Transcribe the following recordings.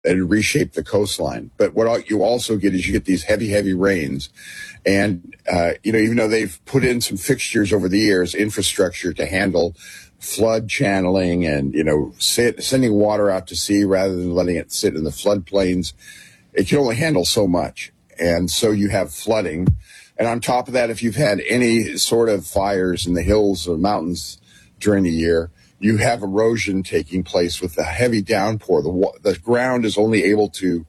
that had reshaped the coastline. But what you also get is you get these heavy rains. And, even though they've put in some fixtures over the years, infrastructure to handle flood channeling and, sending water out to sea rather than letting it sit in the floodplains, it can only handle so much. And so you have flooding. And on top of that, if you've had any sort of fires in the hills or mountains during the year, you have erosion taking place with the heavy downpour. The ground is only able to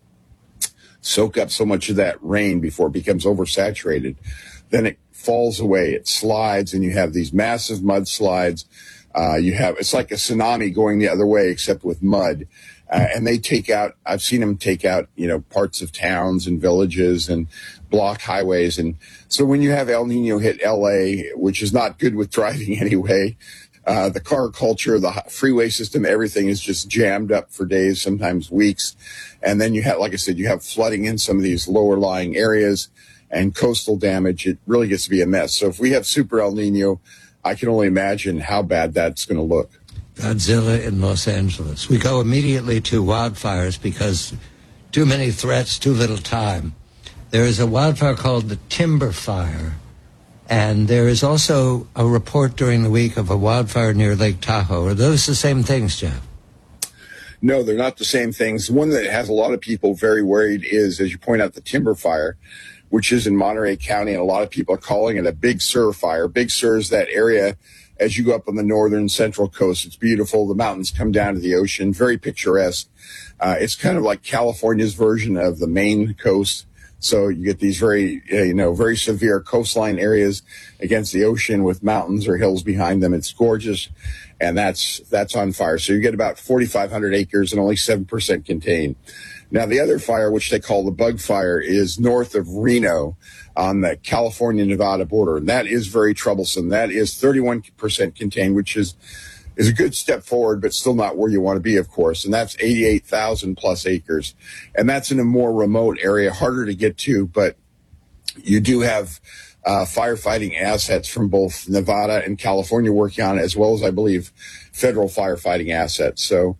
soak up so much of that rain before it becomes oversaturated. Then it falls away, it slides, and you have these massive mudslides. It's like a tsunami going the other way, except with mud. And they take out, I've seen them take out, parts of towns and villages and block highways. And so when you have El Nino hit LA, which is not good with driving anyway, the car culture, the freeway system, everything is just jammed up for days, sometimes weeks. And then you have, like I said, you have flooding in some of these lower lying areas and coastal damage. It really gets to be a mess. So if we have super El Nino, I can only imagine how bad that's going to look. Godzilla in Los Angeles. We go immediately to wildfires because too many threats, too little time. There is a wildfire called the Timber Fire. And there is also a report during the week of a wildfire near Lake Tahoe. Are those the same things, Jeff? No, they're not the same things. The one that has a lot of people very worried is, as you point out, the Timber Fire, which is in Monterey County, and a lot of people are calling it a Big Sur fire. Big Sur is that area as you go up on the northern central coast. It's beautiful. The mountains come down to the ocean, very picturesque. It's kind of like California's version of the Maine coast. So you get these very severe coastline areas against the ocean with mountains or hills behind them. It's gorgeous, and that's on fire. So you get about 4,500 acres and only 7% contained. Now, the other fire, which they call the Bug Fire, is north of Reno on the California-Nevada border, and that is very troublesome. That is 31% contained, which is a good step forward, but still not where you want to be, of course. And that's 88,000 plus acres. And that's in a more remote area, harder to get to, but you do have firefighting assets from both Nevada and California working on it, as well as, I believe, federal firefighting assets. So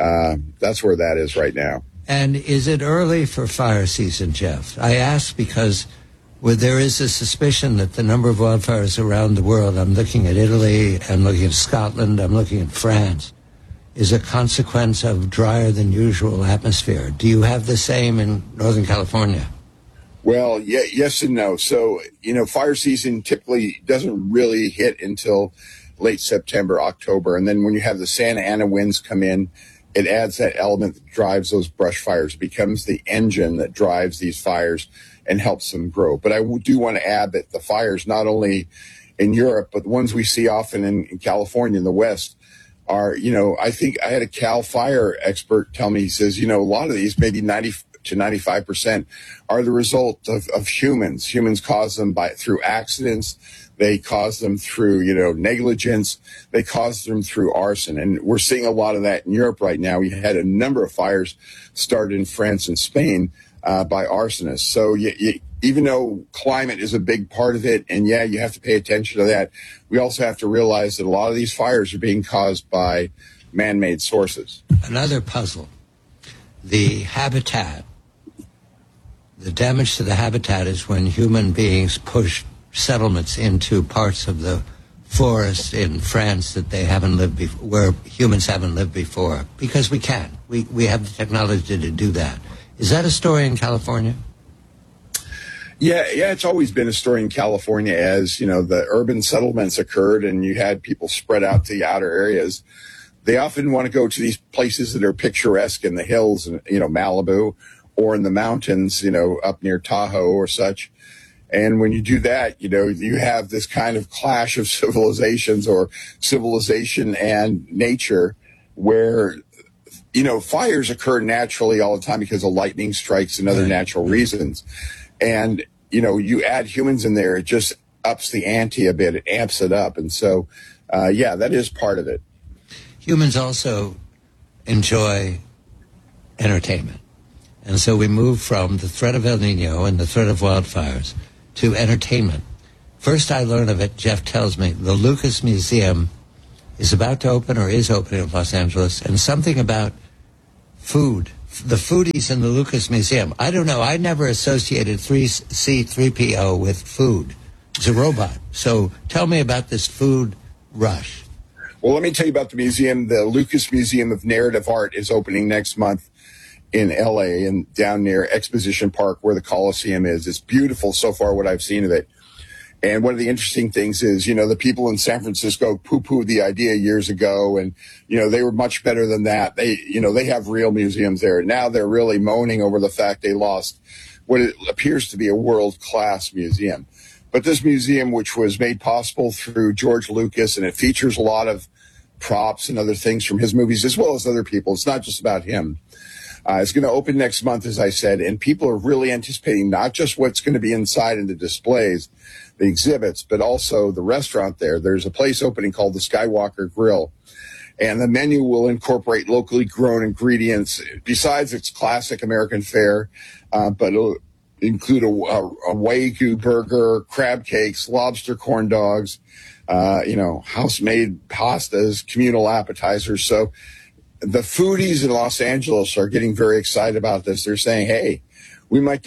that's where that is right now. And is it early for fire season, Jeff? I ask because there is a suspicion that the number of wildfires around the world, I'm looking at Italy, I'm looking at Scotland, I'm looking at France, is a consequence of drier than usual atmosphere. Do you have the same in Northern California? Well, yes and no. So, fire season typically doesn't really hit until late September, October. And then when you have the Santa Ana winds come in, it adds that element that drives those brush fires. It becomes the engine that drives these fires and helps them grow. But I do want to add that the fires, not only in Europe, but the ones we see often in California, in the West, are, I think I had a Cal Fire expert tell me, he says, a lot of these, maybe 90 to 95%, are the result of humans. Humans cause them through accidents. They cause them through, negligence. They cause them through arson. And we're seeing a lot of that in Europe right now. We had a number of fires started in France and Spain by arsonists. So even though climate is a big part of it, and you have to pay attention to that, we also have to realize that a lot of these fires are being caused by man-made sources. Another puzzle, the habitat. The damage to the habitat is when human beings push settlements into parts of the forest in France that they haven't lived before, where humans haven't lived before, because we can. We have the technology to do that. Is that a story in California? Yeah, it's always been a story in California as, the urban settlements occurred and you had people spread out to the outer areas. They often want to go to these places that are picturesque in the hills, Malibu, or in the mountains, up near Tahoe or such. And when you do that, you have this kind of clash of civilizations or civilization and nature where, fires occur naturally all the time because of lightning strikes and other natural reasons. And, you add humans in there, it just ups the ante a bit. It amps it up. And so, that is part of it. Humans also enjoy entertainment. And so we move from the threat of El Nino and the threat of wildfires to entertainment. First I learn of it, Jeff tells me, the Lucas Museum is about to open or is opening in Los Angeles, and something about food the foodies in the Lucas Museum. I don't know. I never associated C-3PO with food. It's a robot. So tell me about this food rush. Well, let me tell you about the museum. The Lucas Museum of Narrative Art is opening next month in L.A. and down near Exposition Park where the Coliseum is. It's beautiful so far, what I've seen of it. And one of the interesting things is, the people in San Francisco poo-pooed the idea years ago, and, they were much better than that. They have real museums there. Now they're really moaning over the fact they lost what it appears to be a world-class museum. But this museum, which was made possible through George Lucas, and it features a lot of props and other things from his movies, as well as other people. It's not just about him. It's going to open next month, as I said, and people are really anticipating not just what's going to be inside in the displays, the exhibits, but also the restaurant there. There's a place opening called the Skywalker Grill, and the menu will incorporate locally grown ingredients besides its classic American fare, but it'll include a Wagyu burger, crab cakes, lobster corn dogs, house-made pastas, communal appetizers. So the foodies in Los Angeles are getting very excited about this. They're saying, hey, we might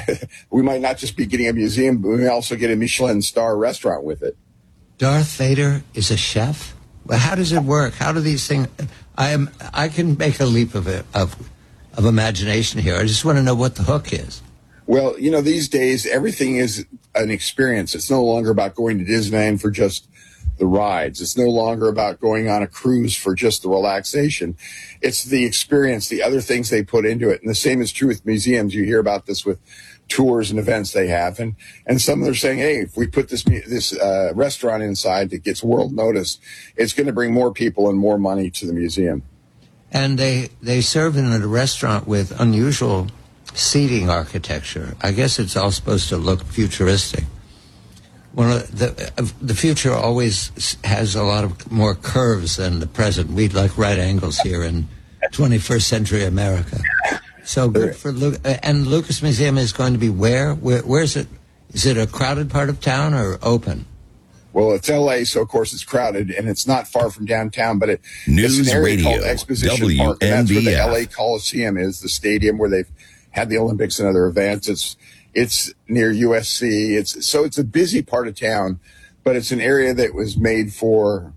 not just be getting a museum, but we may also get a Michelin star restaurant with it. Darth Vader is a chef? Well, how does it work? How do these things... I can make a leap of imagination here. I just want to know what the hook is. Well, these days, everything is an experience. It's no longer about going to Disneyland for just the rides. It's no longer about going on a cruise for just the relaxation. It's the experience, the other things they put into it. And the same is true with museums. You hear about this with tours and events they have. And some are saying, hey, if we put this restaurant inside that gets world notice, it's going to bring more people and more money to the museum. And they serve in a restaurant with unusual seating architecture. I guess it's all supposed to look futuristic. Well, the future always has a lot of more curves than the present. We'd like right angles here in 21st century America. So good for and Lucas Museum is going to be where is it? Is it a crowded part of town or open? Well, it's L.A., so of course it's crowded, and it's not far from downtown, but it's an area Radio, called Exposition Park, and that's where the L.A. Coliseum is, the stadium where they've had the Olympics and other events. It's near USC. It's a busy part of town, but it's an area that was made for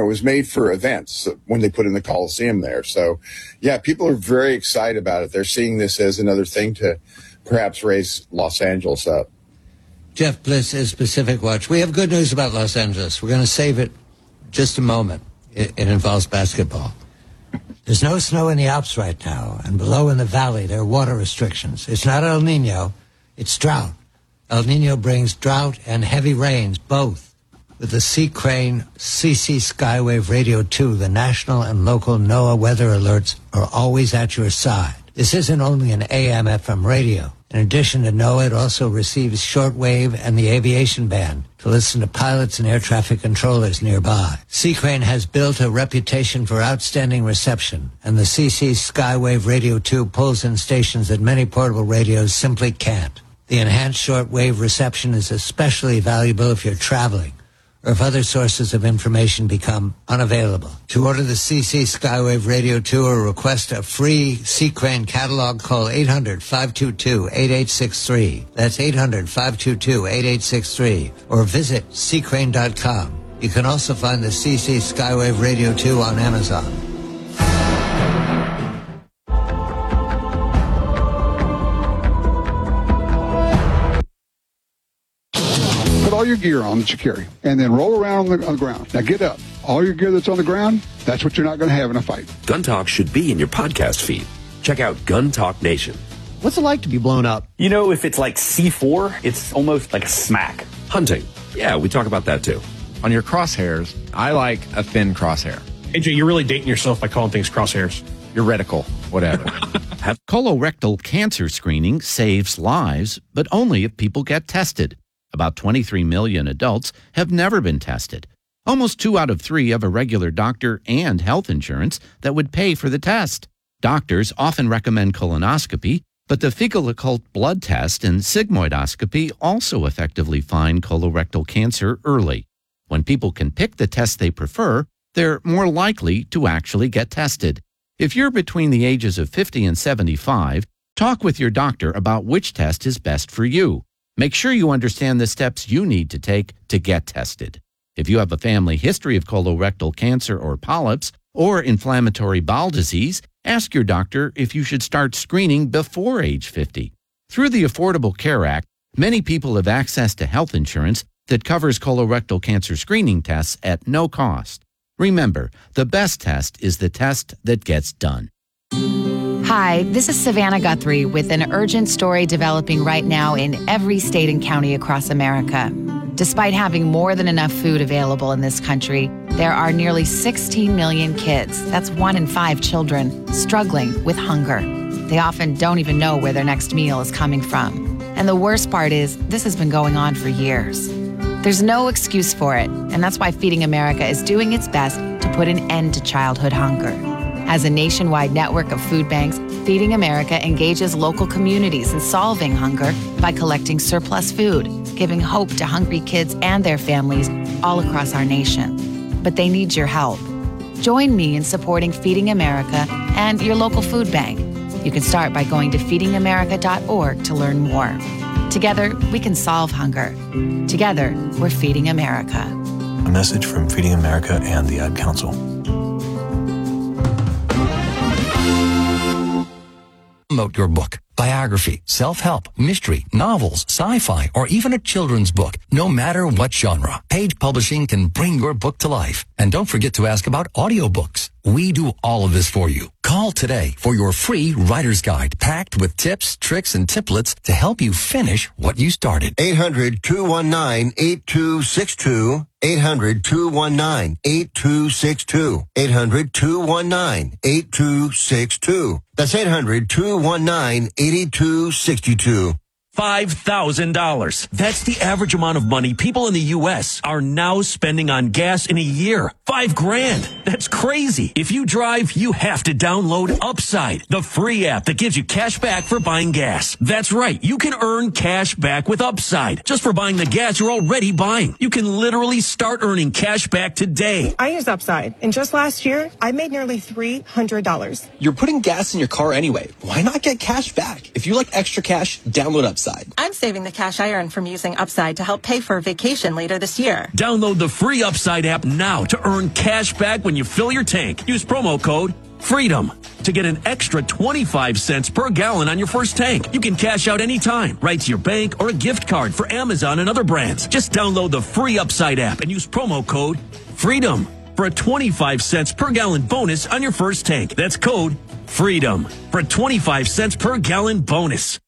events when they put in the Coliseum there. So, yeah, people are very excited about it. They're seeing this as another thing to perhaps raise Los Angeles up. Jeff Bliss is Pacific Watch. We have good news about Los Angeles. We're going to save it just a moment. It involves basketball. There's no snow in the Alps right now, and below in the valley there are water restrictions. It's not El Nino, it's drought. El Nino brings drought and heavy rains, both. With the Sea Crane CC Skywave Radio 2, the national and local NOAA weather alerts are always at your side. This isn't only an AM/FM radio. In addition to NOAA, it also receives shortwave and the aviation band to listen to pilots and air traffic controllers nearby. Sea Crane has built a reputation for outstanding reception, and the CC Skywave Radio 2 pulls in stations that many portable radios simply can't. The enhanced shortwave reception is especially valuable if you're traveling or if other sources of information become unavailable. To order the CC Skywave Radio 2 or request a free Sea Crane catalog, call 800-522-8863. That's 800-522-8863. Or visit seacrane.com. You can also find the CC Skywave Radio 2 on Amazon. All your gear on that you carry, and then roll around on the ground. Now get up. All your gear that's on the ground, that's what you're not going to have in a fight. Gun Talk should be in your podcast feed. Check out Gun Talk Nation. What's it like to be blown up? If it's like C4, it's almost like a smack. Hunting. Yeah, we talk about that too. On your crosshairs, I like a thin crosshair. AJ, you're really dating yourself by calling things crosshairs. Your reticle, whatever. Colorectal cancer screening saves lives, but only if people get tested. About 23 million adults have never been tested. Almost 2 out of 3 have a regular doctor and health insurance that would pay for the test. Doctors often recommend colonoscopy, but the fecal occult blood test and sigmoidoscopy also effectively find colorectal cancer early. When people can pick the test they prefer, they're more likely to actually get tested. If you're between the ages of 50 and 75, talk with your doctor about which test is best for you. Make sure you understand the steps you need to take to get tested. If you have a family history of colorectal cancer or polyps or inflammatory bowel disease, ask your doctor if you should start screening before age 50. Through the Affordable Care Act, many people have access to health insurance that covers colorectal cancer screening tests at no cost. Remember, the best test is the test that gets done. Hi, this is Savannah Guthrie with an urgent story developing right now in every state and county across America. Despite having more than enough food available in this country, there are nearly 16 million kids, that's 1 in 5 children, struggling with hunger. They often don't even know where their next meal is coming from. And the worst part is, this has been going on for years. There's no excuse for it, and that's why Feeding America is doing its best to put an end to childhood hunger. As a nationwide network of food banks, Feeding America engages local communities in solving hunger by collecting surplus food, giving hope to hungry kids and their families all across our nation. But they need your help. Join me in supporting Feeding America and your local food bank. You can start by going to feedingamerica.org to learn more. Together, we can solve hunger. Together, we're Feeding America. A message from Feeding America and the Ad Council. Promote your book, biography, self-help, mystery, novels, sci-fi, or even a children's book. No matter what genre, Page Publishing can bring your book to life. And don't forget to ask about audiobooks. We do all of this for you. Call today for your free writer's guide, packed with tips, tricks, and templates to help you finish what you started. 800-219-8262. 800-219-8262. 800-219-8262. That's 800-219-8262. $5,000. That's the average amount of money people in the U.S. are now spending on gas in a year. $5,000. That's crazy. If you drive, you have to download Upside, the free app that gives you cash back for buying gas. That's right. You can earn cash back with Upside just for buying the gas you're already buying. You can literally start earning cash back today. I use Upside, and just last year, I made nearly $300. You're putting gas in your car anyway. Why not get cash back? If you like extra cash, download Upside. I'm saving the cash I earn from using Upside to help pay for a vacation later this year. Download the free Upside app now to earn cash back when you fill your tank. Use promo code FREEDOM to get an extra 25 cents per gallon on your first tank. You can cash out anytime, right to your bank or a gift card for Amazon and other brands. Just download the free Upside app and use promo code FREEDOM for a 25 cents per gallon bonus on your first tank. That's code FREEDOM for a 25 cents per gallon bonus.